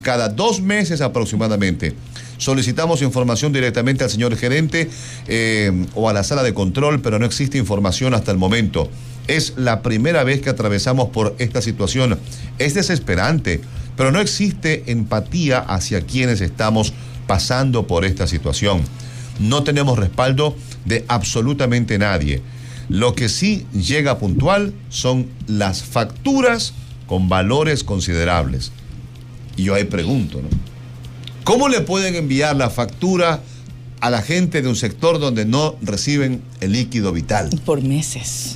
cada 2 meses aproximadamente. Solicitamos información directamente al señor gerente o a la sala de control, pero no existe información hasta el momento. Es la primera vez que atravesamos por esta situación. Es desesperante, pero no existe empatía hacia quienes estamos pasando por esta situación. No tenemos respaldo de absolutamente nadie. Lo que sí llega puntual son las facturas con valores considerables. Y yo ahí pregunto, ¿no? ¿Cómo le pueden enviar la factura a la gente de un sector donde no reciben el líquido vital? Por meses.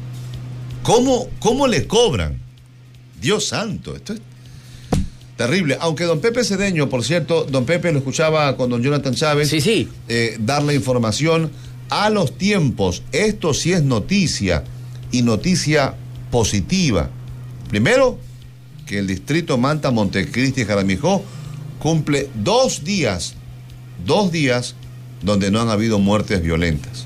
¿Cómo le cobran? Dios santo, esto es terrible. Aunque don Pepe Cedeño, por cierto, don Pepe lo escuchaba con don Jonathan Chávez. Sí. Darle información a los tiempos. Esto sí es noticia, y noticia positiva. Primero, que el distrito Manta, Montecristi y Jaramijó cumple 2 días donde no han habido muertes violentas.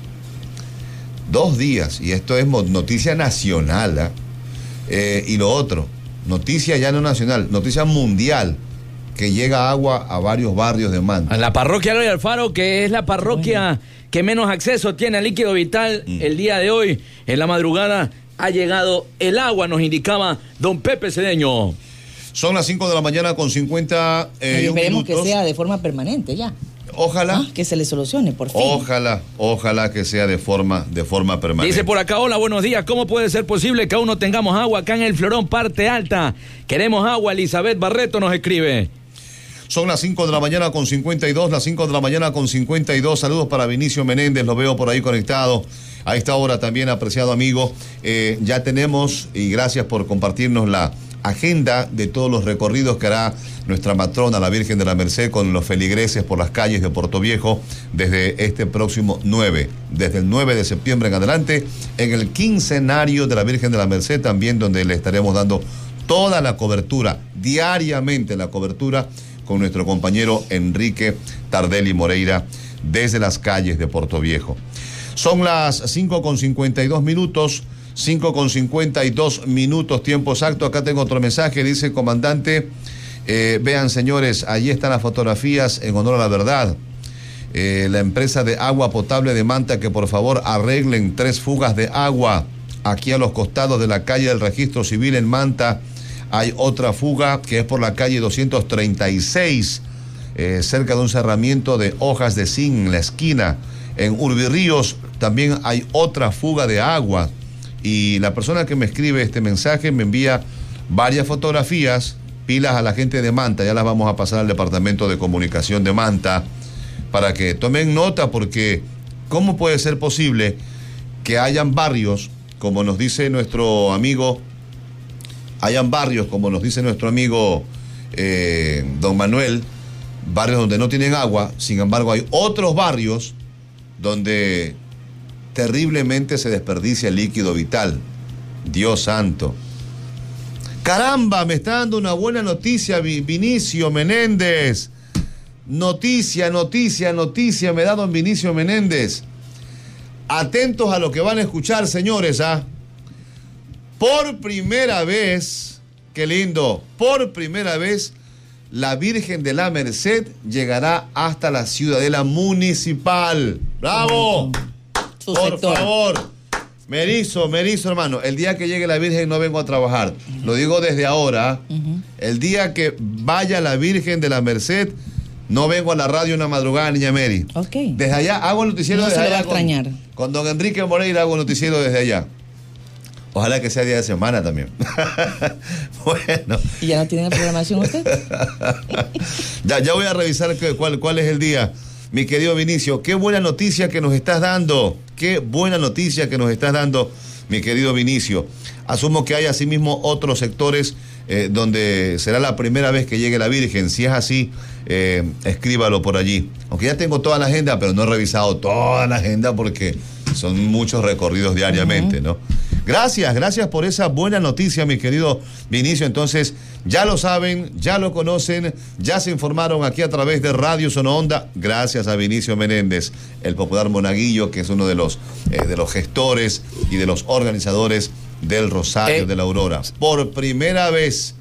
2 días, y esto es noticia nacional, y lo otro, noticia ya no nacional, noticia mundial, que llega agua a varios barrios de Manta. En la parroquia Eloy Alfaro, que es la parroquia que menos acceso tiene al líquido vital, el día de hoy, en la madrugada, ha llegado el agua, nos indicaba don Pepe Cedeño. Son las 5 de la mañana con 50 esperemos minutos. que sea de forma permanente ya. Ojalá. Que se le solucione, por fin. Ojalá que sea de forma permanente. Dice por acá, hola, buenos días. ¿Cómo puede ser posible que aún no tengamos agua acá en el Florón, parte alta? Queremos agua, Elizabeth Barreto nos escribe. Son las 5 de la mañana con 52, las 5 de la mañana con 52. Saludos para Vinicio Menéndez, lo veo por ahí conectado. A esta hora también, apreciado amigo. Ya tenemos, y gracias por compartirnos la agenda de todos los recorridos que hará nuestra matrona, la Virgen de la Merced, con los feligreses por las calles de Puerto Viejo desde este próximo 9, desde el 9 de septiembre en adelante, en el quincenario de la Virgen de la Merced también, donde le estaremos dando toda la cobertura, diariamente la cobertura, con nuestro compañero Enrique Tardelli Moreira desde las calles de Puerto Viejo. Son las 5:52 minutos. 5:52 tiempo exacto. Acá tengo otro mensaje, dice comandante, vean señores, allí están las fotografías en honor a la verdad. La empresa de agua potable de Manta, que por favor arreglen 3 fugas de agua aquí a los costados de la calle del Registro Civil en Manta. Hay otra fuga que es por la calle 236, cerca de un cerramiento de hojas de zinc en la esquina. En Urbirríos también hay otra fuga de agua. Y la persona que me escribe este mensaje me envía varias fotografías, pilas a la gente de Manta. Ya las vamos a pasar al Departamento de Comunicación de Manta para que tomen nota, porque ¿cómo puede ser posible que hayan barrios, como nos dice nuestro amigo, don Manuel, barrios donde no tienen agua? Sin embargo, hay otros barrios donde terriblemente se desperdicia el líquido vital. Dios santo. Caramba, me está dando una buena noticia Vinicio Menéndez. Noticia, me da don Vinicio Menéndez. Atentos a lo que van a escuchar, señores, Por primera vez, qué lindo, por primera vez, la Virgen de la Merced llegará hasta la ciudadela municipal. ¡Bravo! Por favor, me erizo, hermano. El día que llegue la Virgen no vengo a trabajar. Lo digo desde ahora. El día que vaya la Virgen de la Merced, no vengo a la radio una madrugada, niña Mary. Desde allá hago el noticiero no desde se allá. Va a extrañar. Con don Enrique Moreira hago el noticiero desde allá. Ojalá que sea día de semana también. Bueno. ¿Y ya no tiene la programación usted? ya voy a revisar cuál es el día. Mi querido Vinicio, qué buena noticia que nos estás dando. Qué buena noticia que nos estás dando, mi querido Vinicio. Asumo que hay asimismo otros sectores donde será la primera vez que llegue la Virgen. Si es así, escríbalo por allí. Aunque ya tengo toda la agenda, pero no he revisado toda la agenda porque son muchos recorridos diariamente, ¿no? Gracias por esa buena noticia, mi querido Vinicio. Entonces, ya lo saben, ya lo conocen, ya se informaron aquí a través de Radio Sonoonda. Gracias a Vinicio Menéndez, el popular monaguillo, que es uno de los gestores y de los organizadores del Rosario de la Aurora. Por primera vez,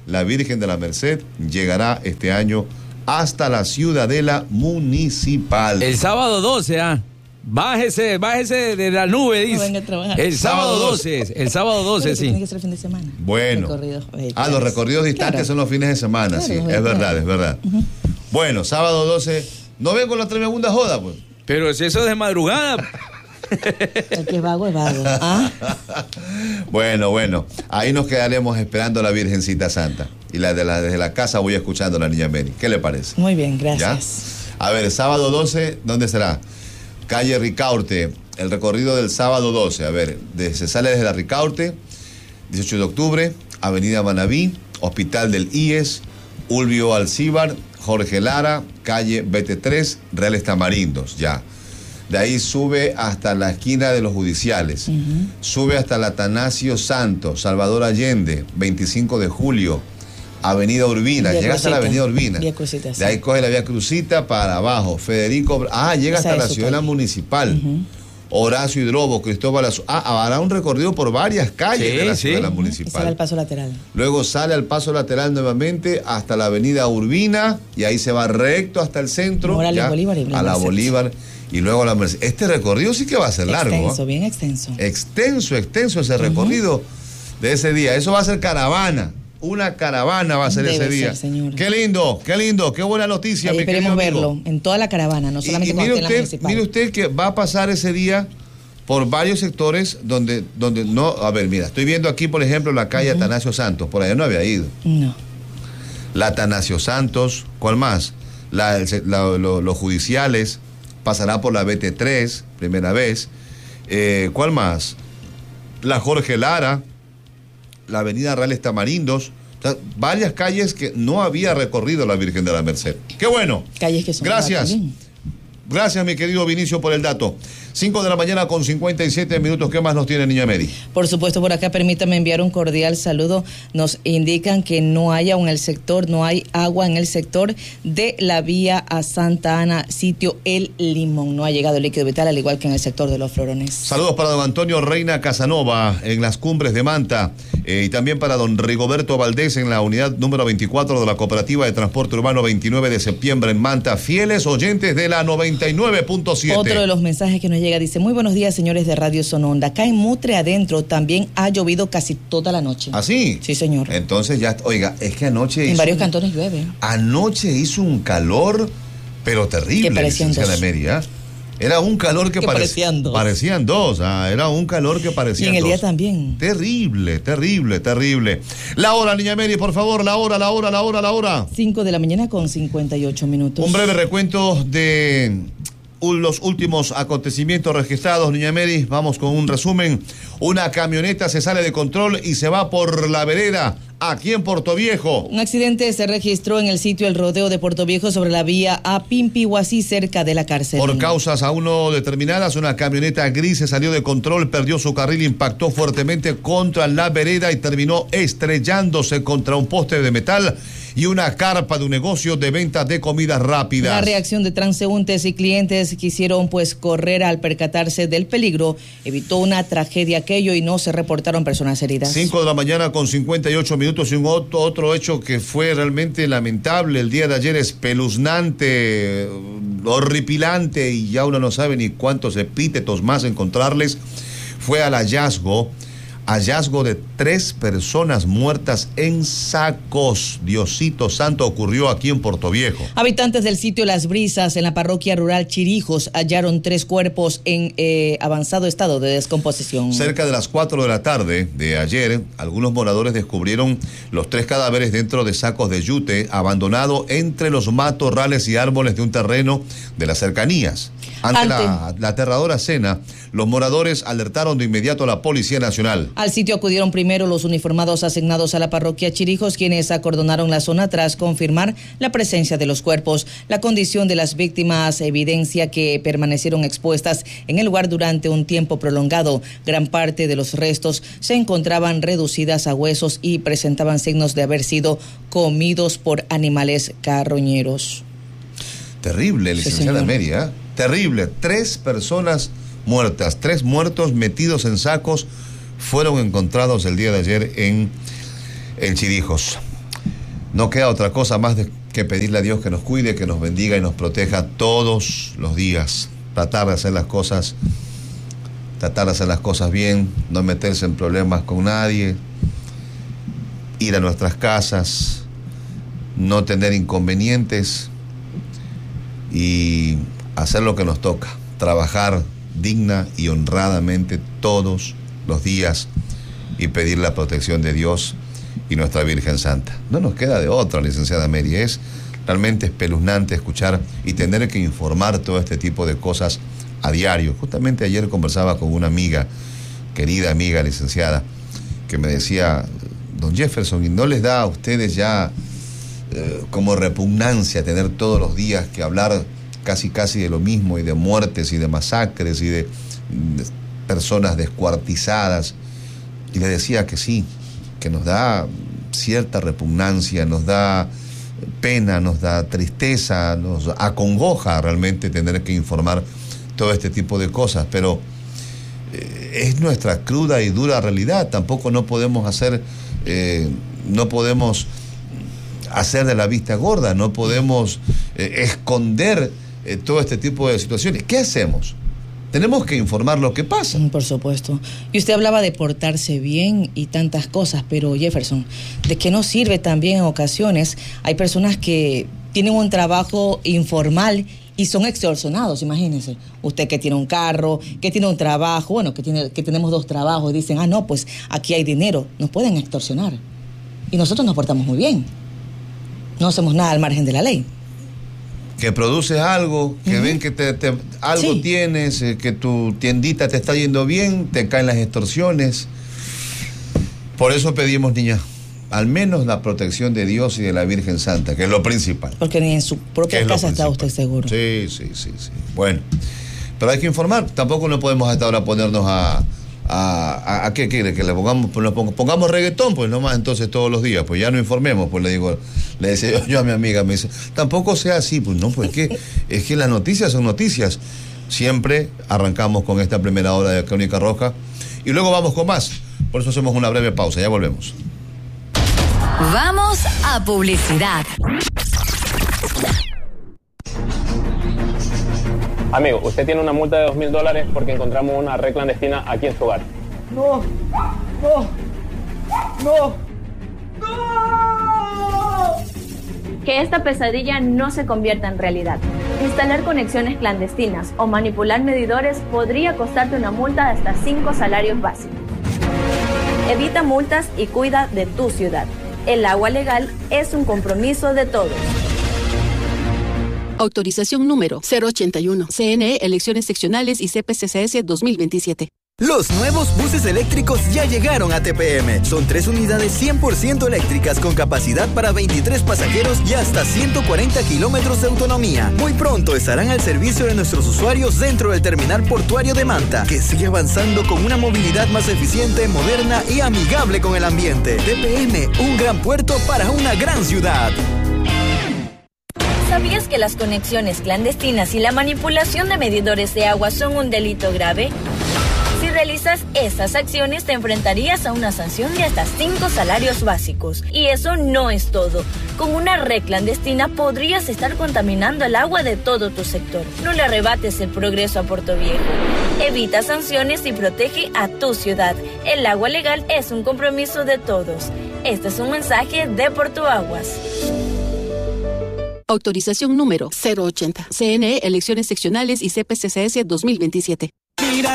la Virgen de la Merced llegará este año hasta la ciudadela municipal. El sábado 12, Bájese de la nube, dice. No venga a trabajar. El sábado 12, el sábado 12, Pero sí. tiene que ser el fin de semana. Bueno. Los recorridos distantes claro. son los fines de semana, Claro, sí, los es verdad, vehículos. es verdad. Bueno, sábado 12, no ven con la tremenda joda, pues. Pero si eso es de madrugada. El que es vago es vago. Bueno, ahí nos quedaremos esperando a la Virgencita Santa. Y desde la casa voy escuchando a la niña Mary. ¿Qué le parece? Muy bien, gracias. ¿Ya? A ver, sábado 12, ¿dónde será? Calle Ricaurte, el recorrido del sábado 12. A ver, se sale desde la Ricaurte, 18 de octubre, Avenida Manabí, Hospital del IES, Ulvio Alcíbar, Jorge Lara, calle BT3, Reales Tamarindos, ya. De ahí sube hasta la esquina de los judiciales, sube hasta la Atanasio Santos, Salvador Allende, 25 de julio, Avenida Urbina, Vía llega hasta la Crucita. Avenida Urbina. Vía Crucita, sí. De ahí coge la Vía Crucita para abajo, Federico, llega Esa hasta es la su ciudadela calle. municipal. Horacio Hidrobo, Cristóbal Azul. Hará un recorrido por varias calles Sí, de la sí. ciudadela Y sale municipal. al paso lateral. Luego sale al paso lateral nuevamente hasta la avenida Urbina y ahí se va recto hasta el centro. Morales, ya, Bolívar y a la Merced. Bolívar y luego a la Merced. Este recorrido sí que va a ser largo. Extenso, ¿eh? bien extenso. Extenso ese recorrido de ese día. Eso va a ser caravana. Una caravana va a ser Debe ese día. ser, señor. Qué lindo, qué buena noticia. Ahí mi querido esperemos amigo. verlo en toda la caravana, no solamente Y cuando mire esté en la usted, municipal. mire usted que va a pasar ese día por varios sectores donde no, a ver, mira, estoy viendo aquí, por ejemplo, la calle Atanasio Santos, por allá no había ido. No. La Atanasio Santos, ¿cuál más? Los judiciales, pasará por la BT3, primera vez. ¿Cuál más? La Jorge Lara, la avenida Reales Tamarindos, o sea, varias calles que no había recorrido la Virgen de la Merced. ¡Qué bueno! Calles que son Gracias. también. Gracias, mi querido Vinicio, por el dato. 5 de la mañana con 57 minutos. ¿Qué más nos tiene Niña Mary? Por supuesto, por acá permítame enviar un cordial saludo. Nos indican que no hay agua en el sector de la vía a Santa Ana, sitio El Limón. No ha llegado el líquido vital, al igual que en el sector de Los Florones. Saludos para don Antonio Reina Casanova en las Cumbres de Manta y también para don Rigoberto Valdés en la unidad número 24 de la Cooperativa de Transporte Urbano 29 de septiembre en Manta. Fieles oyentes de la 99.7. Otro de los mensajes que nos llega dice: muy buenos días, señores de Radio Sononda. Acá en Mutre adentro también ha llovido casi toda la noche. ¿Ah, sí? Sí, señor. Entonces ya, oiga, es que anoche En varios cantones llueve. Anoche hizo un calor, pero terrible, Que parecían licenciada dos. Mary, ¿ah? Era un calor que parecían dos. Parecían dos, era un calor que parecían Y en el dos. día también. Terrible. La hora, Niña Mary, por favor, la hora. 5 de la mañana con 58 minutos. Un breve recuento de los últimos acontecimientos registrados, Niña Mary. Vamos con un resumen. Una camioneta se sale de control y se va por la vereda aquí en Portoviejo. Un accidente se registró en el sitio El Rodeo de Portoviejo sobre la vía a Pimpihuasí, cerca de la cárcel. Por causas aún no determinadas, una camioneta gris se salió de control, perdió su carril, impactó fuertemente contra la vereda y terminó estrellándose contra un poste de metal y una carpa de un negocio de venta de comidas rápidas. La reacción de transeúntes y clientes quisieron correr al percatarse del peligro. Evitó una tragedia aquello y no se reportaron personas heridas. 5 de la mañana con 58 minutos y un otro hecho que fue realmente lamentable el día de ayer, espeluznante, horripilante, y ya uno no sabe ni cuántos epítetos más encontrarles. Fue al hallazgo de 3 personas muertas en sacos. Diosito santo, ocurrió aquí en Portoviejo. Habitantes del sitio Las Brisas, en la parroquia rural Chirijos, hallaron 3 cuerpos en avanzado estado de descomposición. Cerca de las 4 de la tarde de ayer, algunos moradores descubrieron los 3 cadáveres dentro de sacos de yute, abandonado entre los matorrales y árboles de un terreno de las cercanías. Ante la aterradora escena, los moradores alertaron de inmediato a la Policía Nacional. Al sitio acudieron primero los uniformados asignados a la parroquia Chirijos, quienes acordonaron la zona tras confirmar la presencia de los cuerpos. La condición de las víctimas evidencia que permanecieron expuestas en el lugar durante un tiempo prolongado. Gran parte de los restos se encontraban reducidas a huesos y presentaban signos de haber sido comidos por animales carroñeros. Terrible, licenciada Mary, ¿eh? Terrible. 3 personas muertas, 3 muertos metidos en sacos fueron encontrados el día de ayer en Chirijos. No queda otra cosa más que pedirle a Dios que nos cuide, que nos bendiga y nos proteja todos los días. Tratar de hacer las cosas bien, no meterse en problemas con nadie, ir a nuestras casas, no tener inconvenientes y hacer lo que nos toca, trabajar digna y honradamente todos los días y pedir la protección de Dios y nuestra Virgen Santa. No nos queda de otra, licenciada Mary. Es realmente espeluznante escuchar y tener que informar todo este tipo de cosas a diario. Justamente ayer conversaba con una amiga, querida amiga licenciada, que me decía, don Jefferson, ¿y no les da a ustedes ya como repugnancia tener todos los días que hablar casi de lo mismo, y de muertes y de masacres y de personas descuartizadas? Y le decía que sí, que nos da cierta repugnancia, nos da pena, nos da tristeza, nos acongoja realmente tener que informar todo este tipo de cosas, pero es nuestra cruda y dura realidad. Tampoco no podemos hacer de la vista gorda, no podemos esconder todo este tipo de situaciones. ¿Qué hacemos? Tenemos que informar lo que pasa. Por supuesto. Y usted hablaba de portarse bien y tantas cosas, pero Jefferson, ¿de qué nos sirve también en ocasiones? Hay personas que tienen un trabajo informal y son extorsionados, imagínense. Usted que tiene un carro, que tiene un trabajo, bueno, que tenemos 2 trabajos, y dicen, no, pues aquí hay dinero, nos pueden extorsionar. Y nosotros nos portamos muy bien. No hacemos nada al margen de la ley. Que produces algo, que ven que algo sí tienes, que tu tiendita te está yendo bien, te caen las extorsiones. Por eso pedimos, niña, al menos la protección de Dios y de la Virgen Santa, que es lo principal. Porque ni en su propia casa está usted seguro. Sí. Bueno, pero hay que informar. Tampoco no podemos hasta ahora ponernos a ¿qué quiere? Que le pongamos reggaetón, pues nomás entonces todos los días, pues ya no informemos, pues le decía yo a mi amiga, me dice, tampoco sea así, pues no, pues es que las noticias son noticias. Siempre arrancamos con esta primera hora de Crónica Roja y luego vamos con más. Por eso hacemos una breve pausa, ya volvemos. Vamos a publicidad. Amigo, usted tiene una multa de $2,000 porque encontramos una red clandestina aquí en su hogar. No. Que esta pesadilla no se convierta en realidad. Instalar conexiones clandestinas o manipular medidores podría costarte una multa de hasta 5 salarios básicos. Evita multas y cuida de tu ciudad. El agua legal es un compromiso de todos. Autorización número 081. CNE, Elecciones Seccionales y CPCCS 2027. Los nuevos buses eléctricos ya llegaron a TPM. Son 3 unidades 100% eléctricas con capacidad para 23 pasajeros y hasta 140 kilómetros de autonomía. Muy pronto estarán al servicio de nuestros usuarios dentro del terminal portuario de Manta, que sigue avanzando con una movilidad más eficiente, moderna y amigable con el ambiente. TPM, un gran puerto para una gran ciudad. ¿Sabías que las conexiones clandestinas y la manipulación de medidores de agua son un delito grave? Si realizas esas acciones, te enfrentarías a una sanción de hasta 5 salarios básicos. Y eso no es todo. Con una red clandestina podrías estar contaminando el agua de todo tu sector. No le arrebates el progreso a Puerto Viejo. Evita sanciones y protege a tu ciudad. El agua legal es un compromiso de todos. Este es un mensaje de Portuaguas. Autorización número 080. CNE, Elecciones Seccionales y CPCCS 2027.